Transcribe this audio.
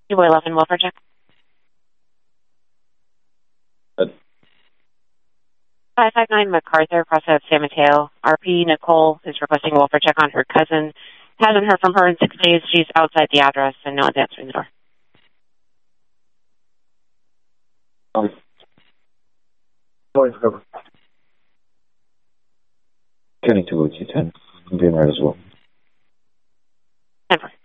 211 welfare check. Good. 559 MacArthur, Crossroads, San Mateo. RP Nicole is requesting a welfare check on her cousin. Hasn't heard from her in 6 days. She's outside the address and no one's answering the door. Going for cover. Kenny 20210. I'm being right as well. 10-4.